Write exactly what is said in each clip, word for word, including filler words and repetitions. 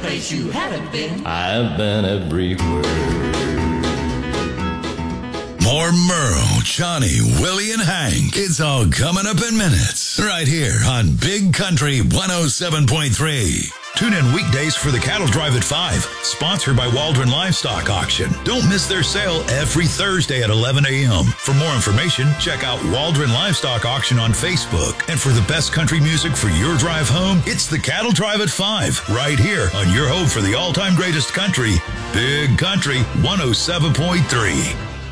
place you haven't been. I've been everywhere. More Merle, Johnny, Willie, and Hank. It's all coming up in minutes. Right here on Big Country one oh seven point three. Tune in weekdays for the Cattle Drive at five, sponsored by Waldron Livestock Auction. Don't miss their sale every Thursday at eleven a.m. For more information, check out Waldron Livestock Auction on Facebook. And for the best country music for your drive home, it's the Cattle Drive at five, right here on your home for the all-time greatest country, Big Country one oh seven point three.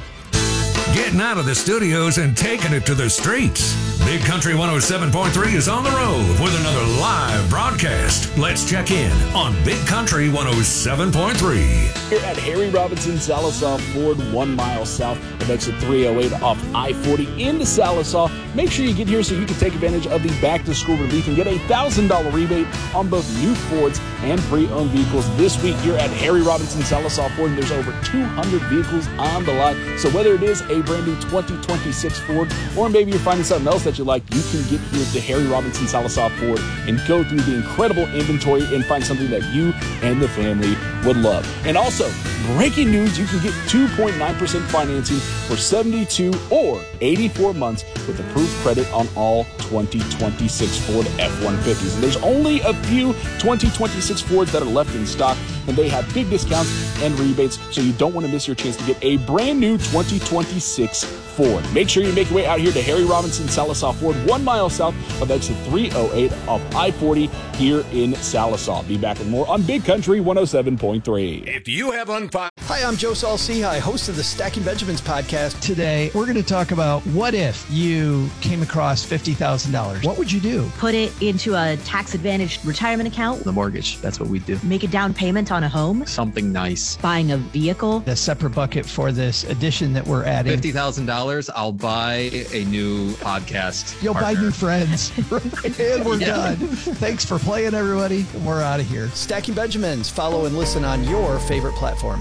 Getting out of the studios and taking it to the streets. Big Country one oh seven point three is on the road with another live broadcast. Let's check in on Big Country one oh seven point three. Here at Harry Robinson Sallisaw Ford, one mile south of exit three oh eight off I forty into Sallisaw. Make sure you get here so you can take advantage of the back-to-school relief and get a one thousand dollars rebate on both new Fords and pre-owned vehicles this week here at Harry Robinson Sallisaw Ford. There's over two hundred vehicles on the lot. So whether it is a brand new twenty twenty-six Ford or maybe you're finding something else that you like, you can get here to Harry Robinson Sallisaw Ford and go through the incredible inventory and find something that you and the family would love. And also, breaking news, you can get two point nine percent financing for seventy-two or eighty-four months with approved credit on all twenty twenty-six Ford F one fifties. And there's only a few twenty twenty-six Fords that are left in stock, and they have big discounts and rebates, so you don't want to miss your chance to get a brand new twenty twenty-six Ford. Make sure you make your way out here to Harry Robinson Sallisaw Ford, one mile south of exit three oh eight off I forty here in Sallisaw. Be back with more on Big Country one oh seven point three. If you have unfired... Hi, I'm Joe Saul-Sehy, host of the Stacking Benjamins podcast. Today, we're going to talk about what if you came across fifty thousand dollars. What would you do? Put it into a tax-advantaged retirement account. The mortgage, that's what we do. Make a down payment on a home. Something nice. Buying a vehicle. A separate bucket for this edition that we're adding. fifty thousand dollars, I'll buy a new podcast You'll partner. buy new friends. And we're Yeah. done. Thanks for playing, everybody. We're out of here. Stacking Benjamins. Follow and listen on your favorite platform.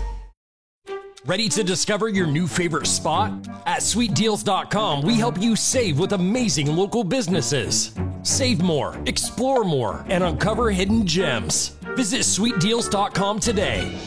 Ready to discover your new favorite spot? At sweet deals dot com, we help you save with amazing local businesses. Save more, explore more, and uncover hidden gems. Visit sweet deals dot com today.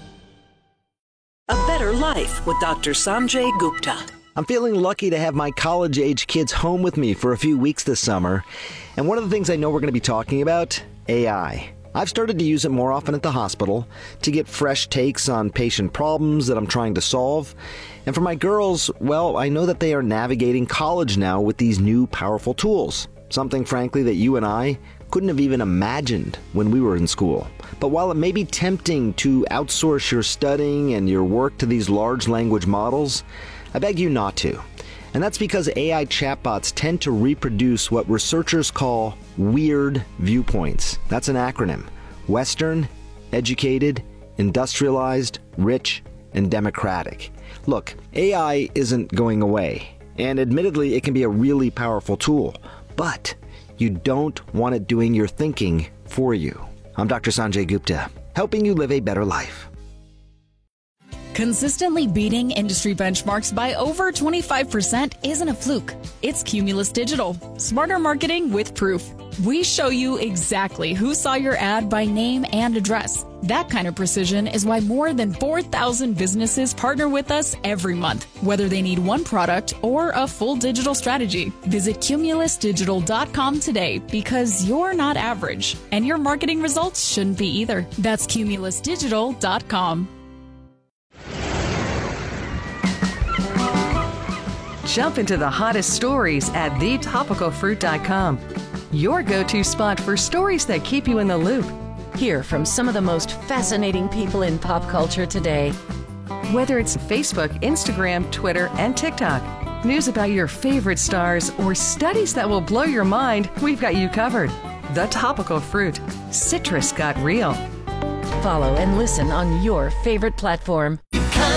A better life with Doctor Sanjay Gupta. I'm feeling lucky to have my college-age kids home with me for a few weeks this summer. And one of the things I know we're going to be talking about, A I. I've started to use it more often at the hospital to get fresh takes on patient problems that I'm trying to solve. And for my girls, well, I know that they are navigating college now with these new powerful tools. Something, frankly, that you and I couldn't have even imagined when we were in school. But while it may be tempting to outsource your studying and your work to these large language models, I beg you not to. And that's because A I chatbots tend to reproduce what researchers call weird viewpoints. That's an acronym. Western, educated, industrialized, rich, and democratic. Look, A I isn't going away. And admittedly, it can be a really powerful tool. But you don't want it doing your thinking for you. I'm Doctor Sanjay Gupta, helping you live a better life. Consistently beating industry benchmarks by over twenty-five percent isn't a fluke. It's Cumulus Digital. Smarter marketing with proof. We show you exactly who saw your ad by name and address. That kind of precision is why more than four thousand businesses partner with us every month, whether they need one product or a full digital strategy. Visit cumulus digital dot com today because you're not average, and your marketing results shouldn't be either. That's cumulus digital dot com. Jump into the hottest stories at the topical fruit dot com. Your go-to spot for stories that keep you in the loop. Hear from some of the most fascinating people in pop culture today. Whether it's Facebook, Instagram, Twitter, and TikTok, news about your favorite stars, or studies that will blow your mind, we've got you covered. The Topical Fruit. Citrus got real. Follow and listen on your favorite platform.